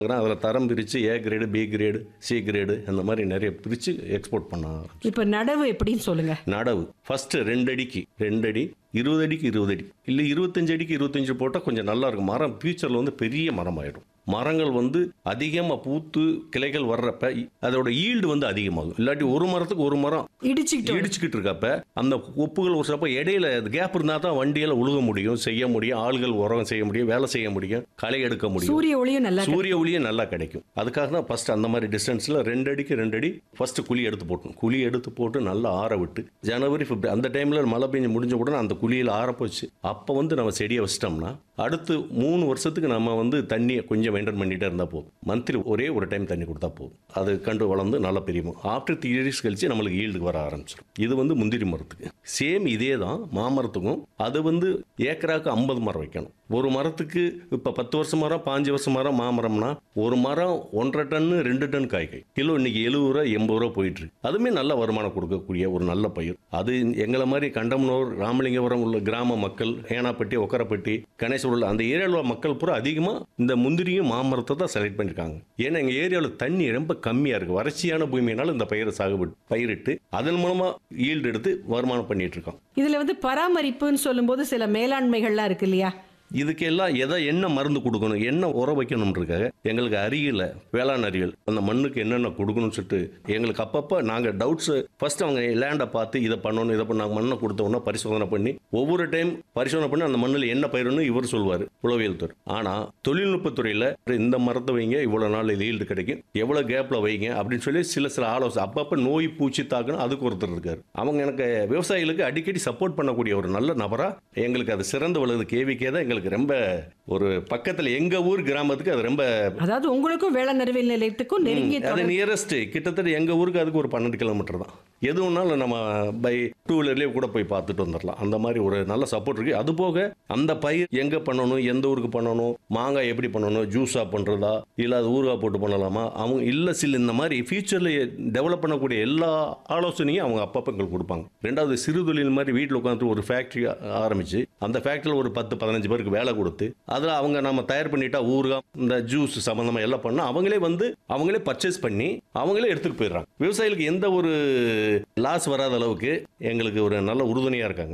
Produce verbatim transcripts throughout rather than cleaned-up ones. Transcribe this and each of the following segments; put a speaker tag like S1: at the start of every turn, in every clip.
S1: அதில் தரம் பிரித்து A grade, B grade, C grade அந்த மாதிரி நிறைய பிரித்து எக்ஸ்போர்ட் பண்ண ஆரம்பிச்சோம்.
S2: இப்போ நடவு எப்படின்னு சொல்லுங்க.
S1: நடவு ஃபஸ்ட்டு ரெண்டு அடிக்கு ரெண்டு அடி, இருபது அடிக்கு இருபது அடி, இல்லை இருபத்தஞ்சு அடிக்கு இருபத்தஞ்சு போட்டால் கொஞ்சம் நல்லா இருக்கும். மரம் ஃபியூச்சரில் வந்து பெரிய மரம் ஆகிடும். மரங்கள் வந்து அதிகமாக பூத்து கிளைகள் வர்றப்ப அதோட ஈல்டு வந்து அதிகமாகும். இல்லாட்டி ஒரு மரத்துக்கு ஒரு மரம்
S2: இடிச்சுக்கிட்டு
S1: இடிச்சுக்கிட்டு இருக்கப்ப அந்த கொப்புகள் ஒரு சிலப்ப இடையில கேப் இருந்தால் தான் வண்டியில் உழுக முடியும், செய்ய முடியும், ஆள்கள் உரம் செய்ய முடியும், வேலை செய்ய முடியும், களை எடுக்க முடியும்,
S2: சூரிய ஒளியும் நல்லா
S1: சூரிய ஒளியும் நல்லா கிடைக்கும். அதுக்காக தான் ஃபர்ஸ்ட் அந்த மாதிரி டிஸ்டன்ஸில் ரெண்டு அடிக்கு ரெண்டு அடி ஃபர்ஸ்ட் குழி எடுத்து போட்டோம். குழி எடுத்து போட்டு நல்லா ஆற விட்டு ஜனவரி பிப்ரவரி அந்த டைமில் மழை பெஞ்சு முடிஞ்ச உடனே அந்த குழியில் ஆற போச்சு. அப்போ வந்து நம்ம செடியை வச்சிட்டோம்னா அடுத்து மூணு வருஷத்துக்கு நம்ம வந்து தண்ணியை கொஞ்சம் மெயின்டைன் பண்ணிட்டே இருந்தால் போதும். மந்த்லி ஒரே ஒரு டைம் தண்ணி கொடுத்தா போதும். அது கண்டு வளர்ந்து நல்லா பெரியவும் ஆஃப்டர் த்ரீ இயர்ஸ் கழிச்சு நம்மளுக்கு ஈல்டுக்கு வர ஆரம்பிச்சிடும். இது வந்து முந்திரி மரத்துக்கு. சேம் இதே தான் மாமரத்துக்கும். அது வந்து ஏக்கராக்கு ஐம்பது மரம் வைக்கணும். ஒரு மரத்துக்கு இப்போ பத்து வருஷம் மரம், பாஞ்சு வருஷம் மரம் மாமரம்னா ஒரு மரம் ஒன்றரை டன்னு ரெண்டு டன் காய்கறி. கிலோ இன்னைக்கு எழுபது ரூபா எண்பது ரூபா போயிட்டு இருக்கு. அதுவுமே நல்ல வருமானம் கொடுக்கக்கூடிய ஒரு நல்ல பயிர். அது எங்களை மாதிரி கண்டமனூர், ராமலிங்கபுரம் உள்ள கிராம மக்கள், ஏனாப்பட்டி, ஒக்கரப்பட்டி, கணேசூர் உள்ள அந்த ஏரியாவில் மக்கள் பூரா அதிகமாக இந்த முந்திரியும் மாமரத்தை தான் செலக்ட் பண்ணியிருக்காங்க. ஏன்னா எங்கள் ஏரியாவில் தண்ணி ரொம்ப கம்மியாக இருக்குது. வறட்சியான பூமியினால இந்த பயிரை சாகுபடி பயிரிட்டு அதன் மூலமாக ஈல்டு எடுத்து வருமானம் பண்ணிட்டு இருக்கோம்.
S2: இதுல வந்து பராமரிப்புன்னு சொல்லும்போது சில மேலாண்மைகள்லாம் இருக்கு இல்லையா?
S1: இதுக்கெல்லாம் எதை என்ன மருந்து கொடுக்கணும், என்ன உரம் வைக்கணும்ன்றக்காக எங்களுக்கு அறியல, வேளாண் அறிவியல் அந்த மண்ணுக்கு என்னென்ன கொடுக்கணும்னு சொல்லிட்டு எங்களுக்கு அப்பப்போ நாங்கள் டவுட்ஸ் ஃபர்ஸ்ட் அவங்க லேண்டை பார்த்து இதை பண்ணணும், இதை பண்ண மண்ணை கொடுத்தோம்னா பரிசோதனை பண்ணி ஒவ்வொரு டைம் பரிசோதனை பண்ணி அந்த மண்ணில் என்ன பயிரணும் இவர் சொல்வார், உளவியல் துறை. ஆனால் தொழில்நுட்பத்துறையில் இந்த மரத்தை வைங்க, இவ்வளோ நாள் இது ஈல்டு கிடைக்கும், எவ்வளோ கேப்பில் வைங்க அப்படின்னு சொல்லி சில சில ஆலோசனை. அப்பப்போ நோய் பூச்சி தாக்கணும் அதுக்கு ஒருத்தர் இருக்கார். அவங்க எனக்கு விவசாயிகளுக்கு அடிக்கடி சப்போர்ட் பண்ணக்கூடிய ஒரு நல்ல நபராக எங்களுக்கு அது சிறந்து வளருது. கேவிக்கே தான் எங்களுக்கு ரொம்ப ஒரு பக்கத்துல எங்க ஊர் கிராமத்துக்கு அது ரொம்ப,
S2: அதாவது உங்களுக்கும் வேளாண் அறிவியல் நிலையத்துக்கும் நெருங்கிய
S1: அது நியரஸ்ட் கிட்டத்தட்ட எங்க ஊருக்கு அதுக்கு ஒரு பன்னெண்டு கிலோமீட்டர் தான். எதுவும்னாலும் நம்ம பை டூ வீலர்லேயே கூட போய் பார்த்துட்டு வந்துடலாம். அந்த மாதிரி ஒரு நல்ல சப்போர்ட் இருக்கு. அது போக அந்த பயிர் எங்க பண்ணணும், எந்த ஊருக்கு பண்ணணும், மாங்காய் எப்படி பண்ணணும், ஜூஸா பண்றதா இல்ல அது ஊறுகாய் போட்டு பண்ணலாமா, அவங்க இல்ல சில இந்த மாதிரி ஃபியூச்சர்ல டெவலப் பண்ணக்கூடிய எல்லா ஆலோசனையும் அவங்க அப்பப்போ எங்களுக்கு கொடுப்பாங்க. ரெண்டாவது சிறு தொழில் மாதிரி வீட்டில் உட்காந்து ஒரு ஃபேக்டரி ஆரம்பிச்சு அந்த ஃபேக்டரியில் ஒரு பத்து பதினஞ்சு பேருக்கு வேலை கொடுத்து அதில் அவங்க நம்ம தயார் பண்ணிட்டா ஊறுகாய் இந்த ஜூஸ் சம்பந்தமாக எல்லாம் பண்ணால் அவங்களே வந்து அவங்களே பர்ச்சேஸ் பண்ணி அவங்களே எடுத்துட்டு போயிடுறாங்க. விவசாயிகளுக்கு எந்த ஒரு லாஸ் வராத அளவுக்கு எங்களுக்கு ஒரு நல்ல உறுதுணையாக இருக்காங்க.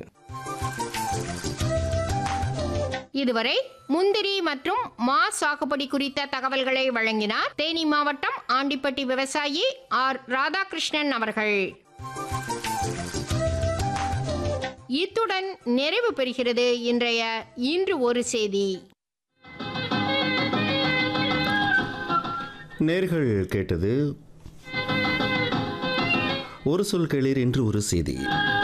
S3: இதுவரை முந்திரி மற்றும் மா சாகுபடி குறித்த தகவல்களை வழங்கினார் தேனி மாவட்டம் ஆண்டிப்பட்டி விவசாயி ஆர் ராதாகிருஷ்ணன் அவர்கள். இத்துடன் நிறைவு பெறுகிறது இன்றைய இன்று ஒரு செய்தி.
S4: நேர்கள் கேட்டது ஒரு சொல் கேளீர் என்று ஒரு செய்தி.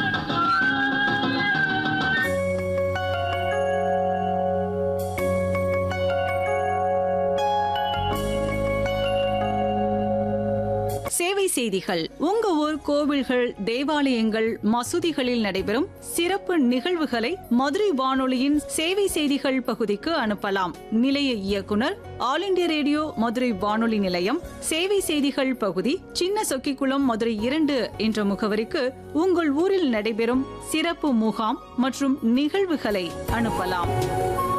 S5: சேவை செய்திகள். உங்க ஊர் கோவில்கள், தேவாலயங்கள், மசூதிகளில் நடைபெறும் சிறப்பு நிகழ்வுகளை மதுரை வானொலியின் சேவை செய்திகள் பகுதிக்கு அனுப்பலாம். நிலைய இயக்குனர், ஆல் இண்டியா ரேடியோ மதுரை வானொலி நிலையம், சேவை செய்திகள் பகுதி, சின்ன சொக்கிக்குளம், மதுரை இரண்டு என்ற முகவரிக்கு உங்கள் ஊரில் நடைபெறும் சிறப்பு முகாம் மற்றும் நிகழ்வுகளை அனுப்பலாம்.